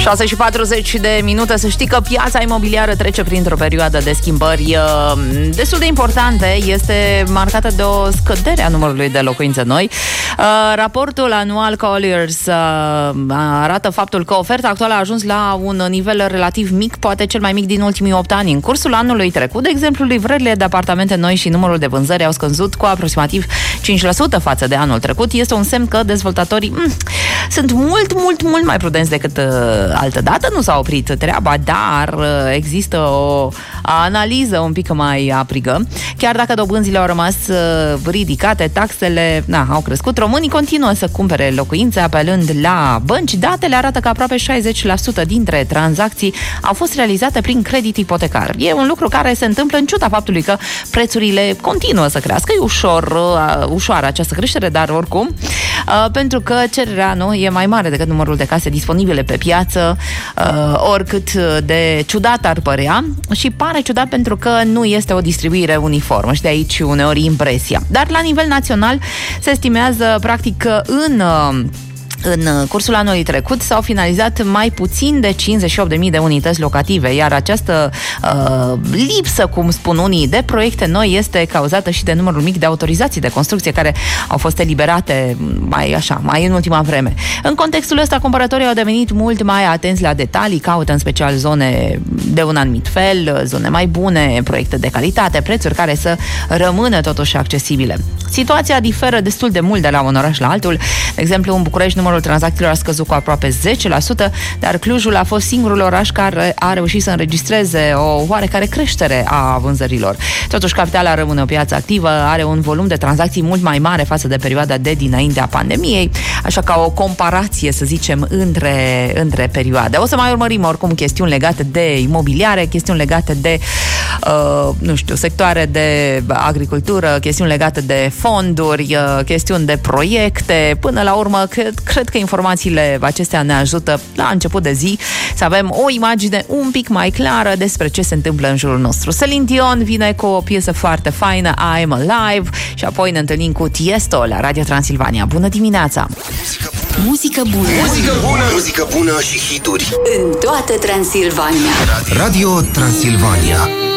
6:40, să știi că piața imobiliară trece printr-o perioadă de schimbări destul de importante. Este marcată de o scădere a numărului de locuințe noi. Raportul anual Colliers arată faptul că oferta actuală a ajuns la un nivel relativ mic, poate cel mai mic din ultimii 8 ani. În cursul anului trecut, de exemplu, livrările de apartamente noi și numărul de vânzări au scăzut cu aproximativ 5% față de anul trecut. Este un semn că dezvoltatorii sunt mult mai prudenți decât altădată. Nu s-a oprit treaba, dar există o analiză un pic mai aprigă. Chiar dacă dobânzile au rămas ridicate, taxele au crescut, românii continuă să cumpere locuințe apelând la bănci. Datele arată că aproape 60% dintre tranzacții au fost realizate prin credit ipotecar. E un lucru care se întâmplă în ciuda faptului că prețurile continuă să crească. E ușoară această creștere, dar oricum, pentru că cererea e mai mare decât numărul de case disponibile pe piață, oricât de ciudat ar părea, și pare ciudat pentru că nu este o distribuire uniformă și de aici uneori impresia. Dar la nivel național se estimează practic că în cursul anului trecut s-au finalizat mai puțin de 58.000 de unități locative, iar această lipsă, cum spun unii, de proiecte noi este cauzată și de numărul mic de autorizații de construcție care au fost eliberate mai în ultima vreme. În contextul ăsta, cumpărătorii au devenit mult mai atenți la detalii, caută în special zone de un anumit fel, zone mai bune, proiecte de calitate, prețuri care să rămână totuși accesibile. Situația diferă destul de mult de la un oraș la altul. De exemplu, în București, numărul tranzacțiilor a scăzut cu aproape 10%, dar Clujul a fost singurul oraș care a reușit să înregistreze o oarecare creștere a vânzărilor. Totuși, capitala rămâne o piață activă, are un volum de tranzacții mult mai mare față de perioada de dinaintea pandemiei, așa ca o comparație, să zicem, între perioade. O să mai urmărim oricum chestiuni legate de imobiliare, chestiuni legate de sectoare de agricultură, chestiuni legate de fonduri, chestiuni de proiecte. Până la urmă, cred că informațiile acestea ne ajută la început de zi să avem o imagine un pic mai clară despre ce se întâmplă în jurul nostru. Celine Dion vine cu o piesă foarte faină, I'm Alive, și apoi ne întâlnim cu Tiesto la Radio Transilvania. Bună dimineața! Muzică bună! Muzică bună! Muzică bună și hituri în toată Transilvania. Radio Transilvania.